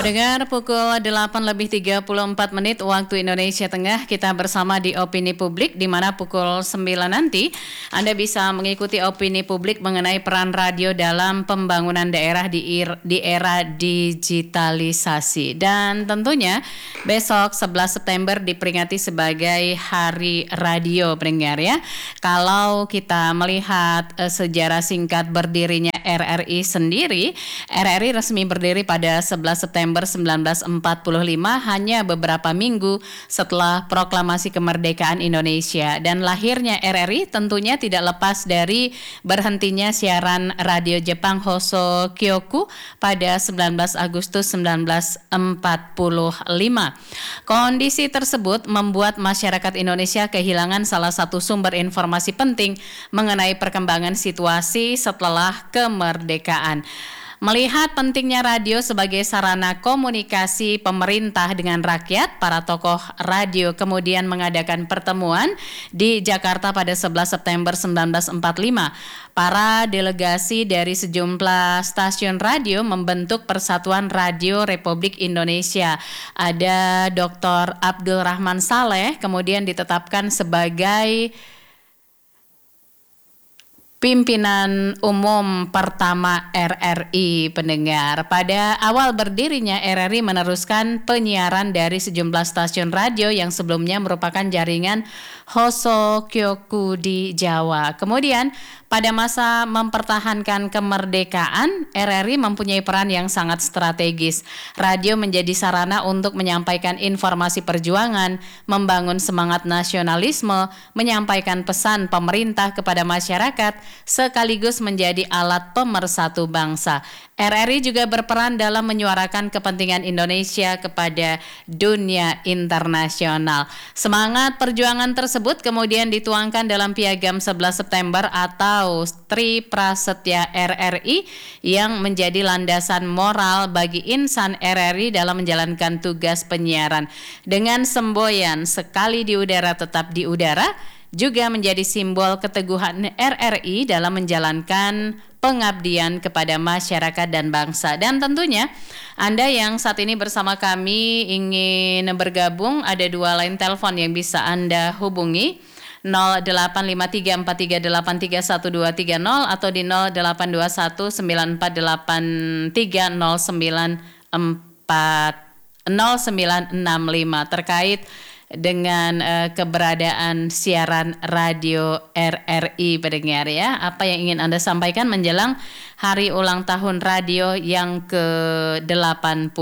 Pendengar pukul 8:34 waktu Indonesia Tengah, kita bersama di Opini Publik, di mana pukul 9 nanti Anda bisa mengikuti opini publik mengenai peran radio dalam pembangunan daerah di era digitalisasi. Dan tentunya besok 11 September diperingati sebagai Hari Radio, pendengar ya. Kalau kita melihat sejarah singkat berdirinya RRI sendiri, RRI resmi berdiri pada 11 September 1945, hanya beberapa minggu setelah proklamasi kemerdekaan Indonesia. Dan lahirnya RRI tentunya tidak lepas dari berhentinya siaran radio Jepang Hoso Kyoku pada 19 Agustus 1945. Kondisi tersebut membuat masyarakat Indonesia kehilangan salah satu sumber informasi penting mengenai perkembangan situasi setelah kemerdekaan. Melihat pentingnya radio sebagai sarana komunikasi pemerintah dengan rakyat, para tokoh radio kemudian mengadakan pertemuan di Jakarta pada 11 September 1945. Para delegasi dari sejumlah stasiun radio membentuk Persatuan Radio Republik Indonesia. Ada Dr. Abdul Rahman Saleh kemudian ditetapkan sebagai pimpinan umum pertama RRI, pendengar. Pada awal berdirinya RRI meneruskan penyiaran dari sejumlah stasiun radio yang sebelumnya merupakan jaringan Hoso Kyoku di Jawa. Kemudian pada masa mempertahankan kemerdekaan, RRI mempunyai peran yang sangat strategis. Radio menjadi sarana untuk menyampaikan informasi perjuangan, membangun semangat nasionalisme, menyampaikan pesan pemerintah kepada masyarakat, sekaligus menjadi alat pemersatu bangsa. RRI juga berperan dalam menyuarakan kepentingan Indonesia kepada dunia internasional. Semangat perjuangan tersebut kemudian dituangkan dalam Piagam 11 September atau Tri Prasetya RRI yang menjadi landasan moral bagi insan RRI dalam menjalankan tugas penyiaran. Dengan semboyan sekali di udara tetap di udara, juga menjadi simbol keteguhan RRI dalam menjalankan pengabdian kepada masyarakat dan bangsa. Dan tentunya Anda yang saat ini bersama kami ingin bergabung, ada dua line telepon yang bisa Anda hubungi, 085343831230 atau di 0821940965 terkait dengan keberadaan siaran radio RRI, pendengar ya. Apa yang ingin Anda sampaikan menjelang hari ulang tahun radio yang ke-81?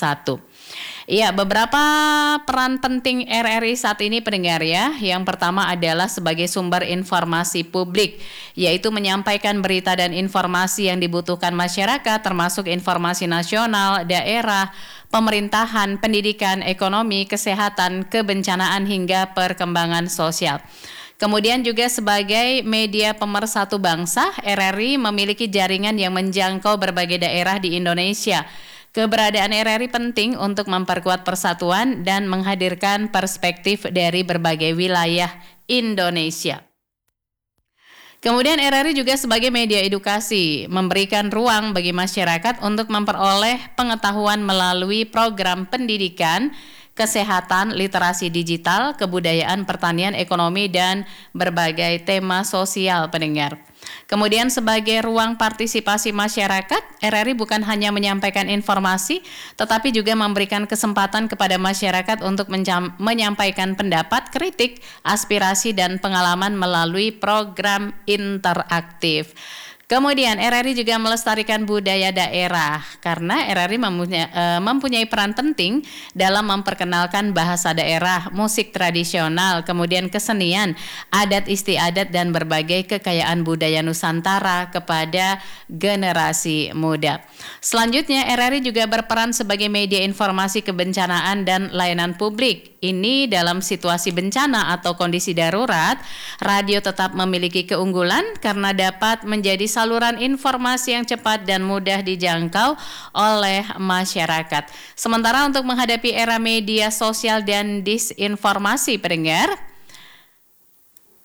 Iya, beberapa peran penting RRI saat ini, pendengar ya. Yang pertama adalah sebagai sumber informasi publik, yaitu menyampaikan berita dan informasi yang dibutuhkan masyarakat, termasuk informasi nasional, daerah, pemerintahan, pendidikan, ekonomi, kesehatan, kebencanaan, hingga perkembangan sosial. Kemudian juga sebagai media pemersatu bangsa, RRI memiliki jaringan yang menjangkau berbagai daerah di Indonesia. Keberadaan RRI penting untuk memperkuat persatuan dan menghadirkan perspektif dari berbagai wilayah Indonesia. Kemudian RRI juga sebagai media edukasi, memberikan ruang bagi masyarakat untuk memperoleh pengetahuan melalui program pendidikan, kesehatan, literasi digital, kebudayaan, pertanian, ekonomi, dan berbagai tema sosial, pendengar. Kemudian sebagai ruang partisipasi masyarakat, RRI bukan hanya menyampaikan informasi, tetapi juga memberikan kesempatan kepada masyarakat untuk menyampaikan pendapat, kritik, aspirasi, dan pengalaman melalui program interaktif. Kemudian RRI juga melestarikan budaya daerah karena RRI mempunyai peran penting dalam memperkenalkan bahasa daerah, musik tradisional, kemudian kesenian, adat istiadat, dan berbagai kekayaan budaya Nusantara kepada generasi muda. Selanjutnya RRI juga berperan sebagai media informasi kebencanaan dan layanan publik. Ini dalam situasi bencana atau kondisi darurat, radio tetap memiliki keunggulan karena dapat menjadi saluran informasi yang cepat dan mudah dijangkau oleh masyarakat. Sementara untuk menghadapi era media sosial dan disinformasi, pendengar,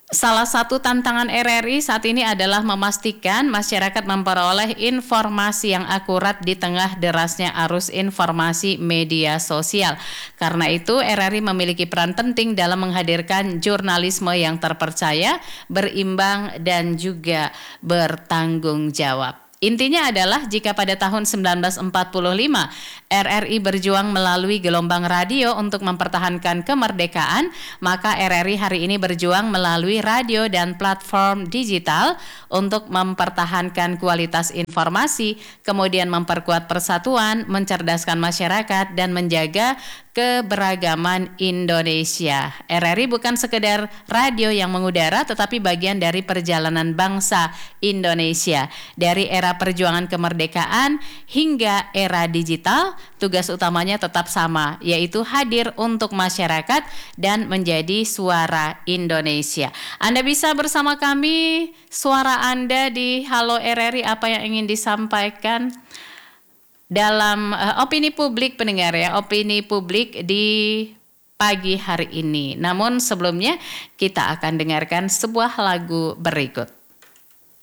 Salah satu tantangan RRI saat ini adalah memastikan masyarakat memperoleh informasi yang akurat di tengah derasnya arus informasi media sosial. Karena itu, RRI memiliki peran penting dalam menghadirkan jurnalisme yang terpercaya, berimbang, dan juga bertanggung jawab. Intinya adalah jika pada tahun 1945 RRI berjuang melalui gelombang radio untuk mempertahankan kemerdekaan, maka RRI hari ini berjuang melalui radio dan platform digital untuk mempertahankan kualitas informasi, kemudian memperkuat persatuan, mencerdaskan masyarakat, dan menjaga keberagaman Indonesia. RRI bukan sekedar radio yang mengudara, tetapi bagian dari perjalanan bangsa Indonesia. Dari era perjuangan kemerdekaan hingga era digital, tugas utamanya tetap sama, yaitu hadir untuk masyarakat dan menjadi suara Indonesia. Anda bisa bersama kami, suara Anda di Halo RRI, apa yang ingin disampaikan? Dalam opini publik pendengar ya, opini publik di pagi hari ini. Namun sebelumnya kita akan dengarkan sebuah lagu berikut.